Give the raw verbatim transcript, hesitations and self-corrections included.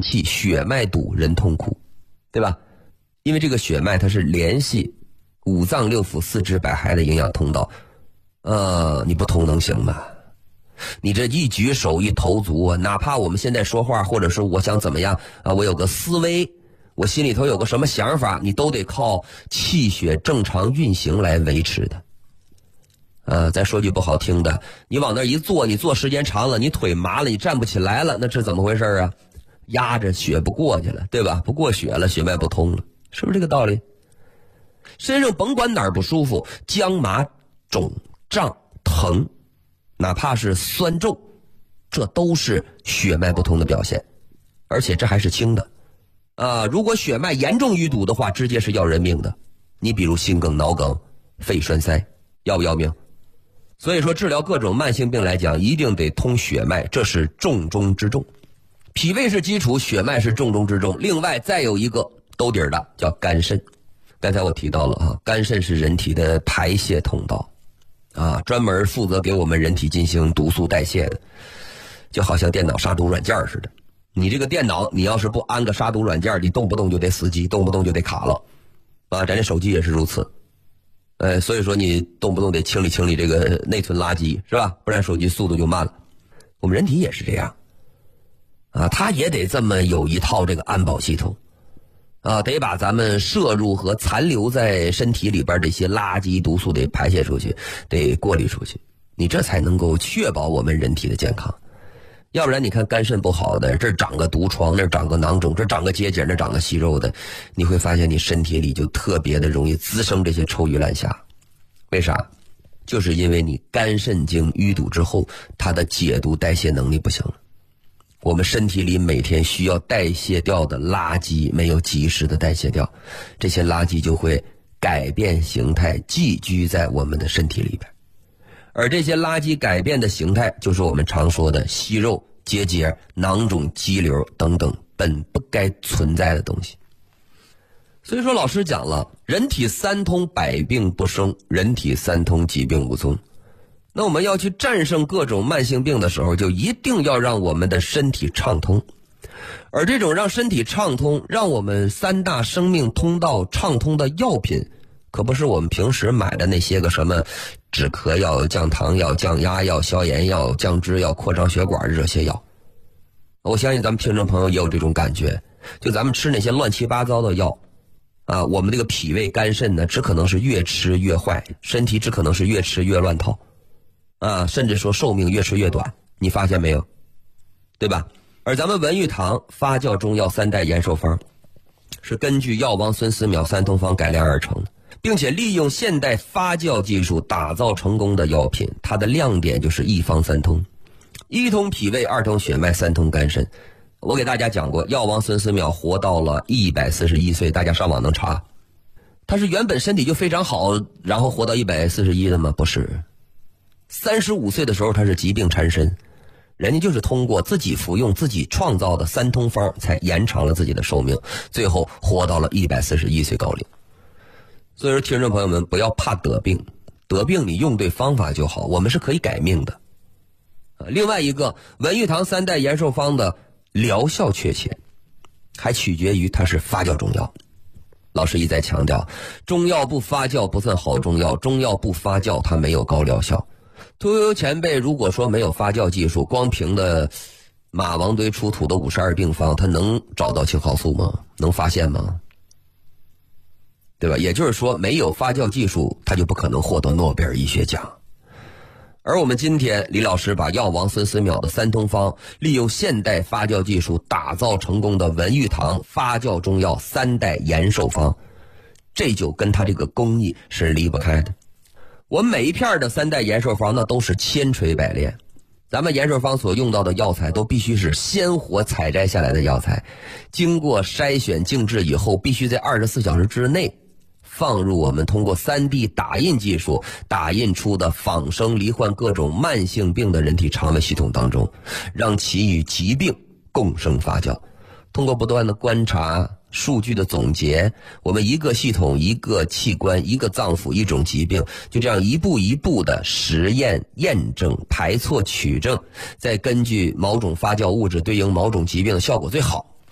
气，血脉堵，人痛苦，对吧？因为这个血脉它是联系五脏六腑四肢百骸的营养通道，呃，你不通能行吗？你这一举手一投足啊，哪怕我们现在说话，或者是我想怎么样啊，我有个思维，我心里头有个什么想法，你都得靠气血正常运行来维持的。呃，再说句不好听的，你往那一坐，你坐时间长了，你腿麻了，你站不起来了，那这怎么回事啊？压着血不过去了，对吧？不过血了，血脉不通了，是不是这个道理？身上甭管哪儿不舒服，僵麻、肿、胀、疼，哪怕是酸皱，这都是血脉不通的表现，而且这还是轻的。啊，如果血脉严重淤堵的话，直接是要人命的。你比如心梗、脑梗、肺栓塞，要不要命？所以说治疗各种慢性病来讲，一定得通血脉，这是重中之重。脾胃是基础，血脉是重中之重。另外再有一个兜底儿的叫肝肾。刚才我提到了啊，肝肾是人体的排泄通道啊，专门负责给我们人体进行毒素代谢的，就好像电脑杀毒软件似的。你这个电脑你要是不安个杀毒软件，你动不动就得死机，动不动就得卡了啊。咱这手机也是如此，呃，所以说你动不动得清理清理这个内存垃圾，是吧？不然手机速度就慢了。我们人体也是这样啊，它也得这么有一套这个安保系统啊，得把咱们摄入和残留在身体里边这些垃圾毒素得排泄出去，得过滤出去，你这才能够确保我们人体的健康。要不然你看肝肾不好的，这长个毒疮，那长个囊肿，这长个结节，那长个息肉的，你会发现你身体里就特别的容易滋生这些臭鱼烂虾。为啥？就是因为你肝肾经淤堵之后，它的解毒代谢能力不行了。我们身体里每天需要代谢掉的垃圾没有及时的代谢掉，这些垃圾就会改变形态，寄居在我们的身体里边。而这些垃圾改变的形态，就是我们常说的息肉、结节、囊肿、肌瘤等等本不该存在的东西。所以说老师讲了，人体三通，百病不生，人体三通，疾病无踪。那我们要去战胜各种慢性病的时候，就一定要让我们的身体畅通。而这种让身体畅通，让我们三大生命通道畅通的药品，可不是我们平时买的那些个什么止咳药、降糖药、降压药、消炎药、降脂药、扩张血管这些药。我相信咱们听众朋友也有这种感觉，就咱们吃那些乱七八糟的药啊，我们这个脾胃肝肾呢，只可能是越吃越坏，身体只可能是越吃越乱套啊，甚至说寿命越吃越短，你发现没有？对吧？而咱们文玉堂发酵中药三代延寿方，是根据药王孙思邈三通方改良而成的，并且利用现代发酵技术打造成功的药品。它的亮点就是一方三通，一通脾胃，二通血脉，三通肝肾。我给大家讲过，药王孙思邈活到了一百四十一岁，大家上网能查。他是原本身体就非常好，然后活到一百四十一的吗？不是。三十五岁的时候他是疾病缠身，人家就是通过自己服用自己创造的三通方才延长了自己的寿命，最后活到了一百四十一岁高龄。所以说听众朋友们，不要怕得病，得病你用对方法就好，我们是可以改命的。另外一个文玉堂三代延寿方的疗效确切，还取决于它是发酵中药。老师一再强调，中药不发酵不算好中药，中药不发酵它没有高疗效。屠呦呦前辈如果说没有发酵技术，光凭的马王堆出土的五十二病方，他能找到青蒿素吗？能发现吗？对吧？也就是说，没有发酵技术，他就不可能获得诺贝尔医学奖。而我们今天李老师把药王孙思邈的三通方利用现代发酵技术打造成功的文玉堂发酵中药三代延寿方，这就跟他这个工艺是离不开的。我们每一片的三代延寿方呢都是千锤百炼，咱们延寿方所用到的药材都必须是鲜活采摘下来的药材，经过筛选静置以后，必须在二十四小时之内放入我们通过 三 D 打印技术打印出的仿生罹患各种慢性病的人体肠胃系统当中，让其与疾病共生发酵。通过不断的观察数据的总结，我们一个系统一个器官一个脏腑一种疾病，就这样一步一步的实验验证排错取证，再根据某种发酵物质对应某种疾病的效果最好，